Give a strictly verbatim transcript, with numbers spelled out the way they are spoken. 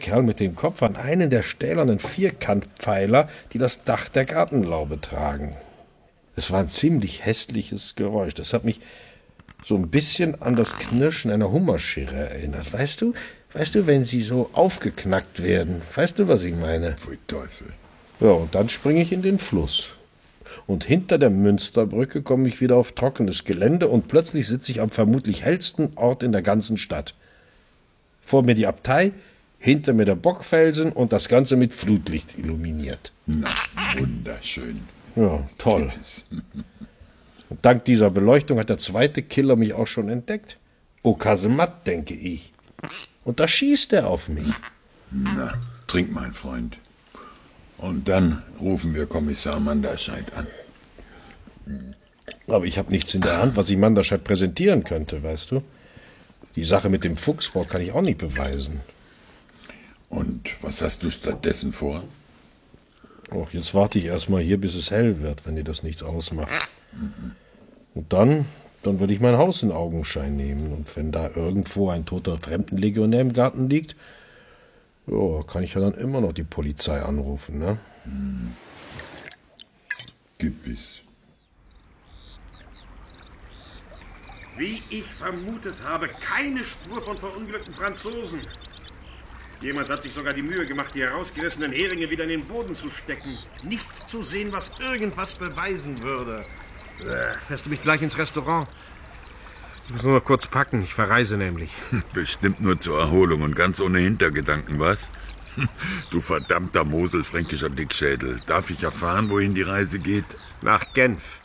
Kerl mit dem Kopf an einen der stählernen Vierkantpfeiler, die das Dach der Gartenlaube tragen. Es war ein ziemlich hässliches Geräusch. Das hat mich so ein bisschen an das Knirschen einer Hummerschere erinnert. Weißt du, weißt du, wenn sie so aufgeknackt werden? Weißt du, was ich meine? Pfui Teufel. Ja, und dann springe ich in den Fluss. Und hinter der Münsterbrücke komme ich wieder auf trockenes Gelände und plötzlich sitze ich am vermutlich hellsten Ort in der ganzen Stadt. Vor mir die Abtei, hinter mir der Bockfelsen und das Ganze mit Flutlicht illuminiert. Na, wunderschön. Ja, toll. Und dank dieser Beleuchtung hat der zweite Killer mich auch schon entdeckt. O Kasemat, denke ich. Und da schießt er auf mich. Na, trink, mein Freund. Und dann rufen wir Kommissar Manderscheid an. Aber ich habe nichts in der Hand, was ich Manderscheid präsentieren könnte, weißt du? Die Sache mit dem Fuchsbau kann ich auch nicht beweisen. Und was hast du stattdessen vor? Och, jetzt warte ich erst mal hier, bis es hell wird, wenn dir das nichts ausmacht. Und dann, dann würde ich mein Haus in Augenschein nehmen. Und wenn da irgendwo ein toter Fremdenlegionär im Garten liegt, ja, kann ich ja dann immer noch die Polizei anrufen, ne? Hm. Gewiss. Wie ich vermutet habe, keine Spur von verunglückten Franzosen. Jemand hat sich sogar die Mühe gemacht, die herausgerissenen Heringe wieder in den Boden zu stecken. Nichts zu sehen, was irgendwas beweisen würde. Äh, fährst du mich gleich ins Restaurant? Ich muss nur noch kurz packen, ich verreise nämlich. Bestimmt nur zur Erholung und ganz ohne Hintergedanken, was? Du verdammter moselfränkischer Dickschädel. Darf ich erfahren, wohin die Reise geht? Nach Genf.